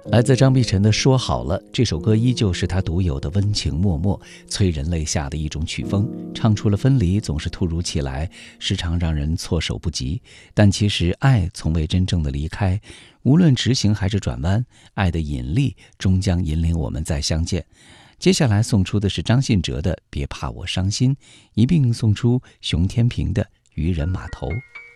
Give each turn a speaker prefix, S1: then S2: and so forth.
S1: 来自张碧晨的《说好了》，这首歌依旧是他独有的温情脉脉、催人泪下的一种曲风。唱出了分离总是突如其来，时常让人措手不及。但其实爱从未真正的离开，无论直行还是转弯，爱的引力终将引领我们再相见。接下来送出的是张信哲的《别怕我伤心》，一并送出熊天平的《渔人码头》。